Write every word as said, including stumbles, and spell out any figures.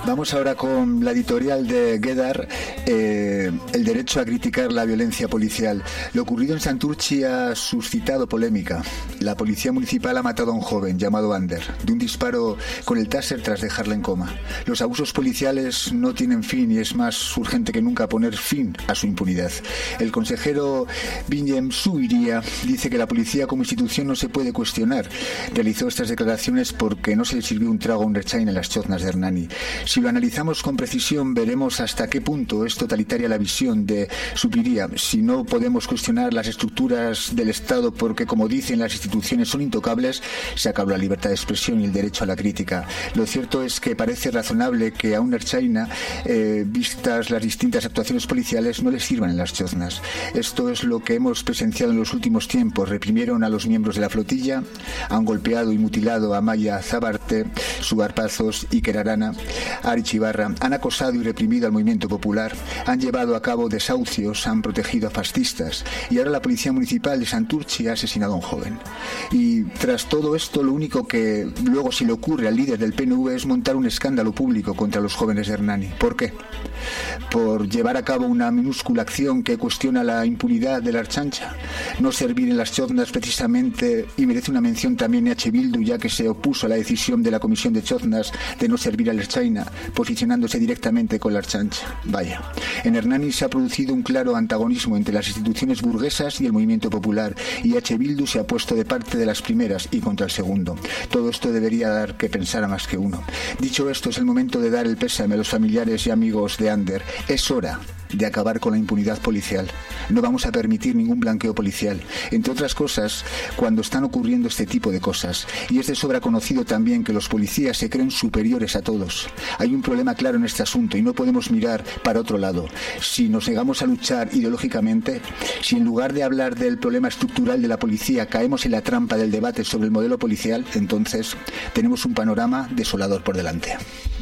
Vamos ahora con la editorial de Gedar, eh, el derecho a criticar la violencia policial. Lo ocurrido en Santurtzi ha suscitado polémica. La policía municipal ha matado a un joven llamado Ander de un disparo con el taser tras dejarla en coma. Los abusos policiales no tienen fin y es más urgente que nunca poner fin a su impunidad. El consejero Binem Zubiria dice que la policía como institución no se puede cuestionar. Realizó estas declaraciones porque no se le sirvió un trago a un ertzaina en las choznas de Hernani. Si lo analizamos con precisión, veremos hasta qué punto es totalitaria la visión de Zubiria. Si no podemos cuestionar las estructuras del Estado porque, como dicen, las instituciones son intocables, se acabó la libertad de expresión y el derecho a la crítica. Lo cierto es que parece razonable que a un ertzaina, eh, vistas las distintas actuaciones policiales, no les sirvan en las choznas. Esto es lo que hemos presenciado en los últimos tiempos. Reprimieron a los miembros de la flotilla, han golpeado y mutilado a Maya Zabarte, Sugarpazos y Kerarana, Arichibarra, han acosado y reprimido al movimiento popular, han llevado a cabo desahucios, han protegido a fascistas y ahora la policía municipal de Santurtzi ha asesinado a un joven. Y tras todo esto, lo único que luego se le ocurre al líder del P N V es montar un escándalo público contra los jóvenes de Hernani. ¿Por qué? Por llevar a cabo una minúscula acción que cuestiona la impunidad de la Ertzaintza. No servir en las choznas precisamente, y merece una mención también H. Bildu, ya que se opuso a la decisión de la comisión de choznas de no servir al ertzaina, posicionándose directamente con la Ertzaintza. Vaya, en Hernani se ha producido un claro antagonismo entre las instituciones burguesas y el movimiento popular, y H. Bildu se ha puesto de parte de las primeras y contra el segundo. Todo esto debería dar que pensar a más que uno. Dicho esto, es el momento de dar el pésame a los familiares y amigos de Ander. Es hora de acabar con la impunidad policial. No vamos a permitir ningún blanqueo policial, entre otras cosas, cuando están ocurriendo este tipo de cosas. Y es de sobra conocido también que los policías se creen superiores a todos. Hay un problema claro en este asunto y no podemos mirar para otro lado. Si nos negamos a luchar ideológicamente, si en lugar de hablar del problema estructural de la policía caemos en la trampa del debate sobre el modelo policial, entonces tenemos un panorama desolador por delante.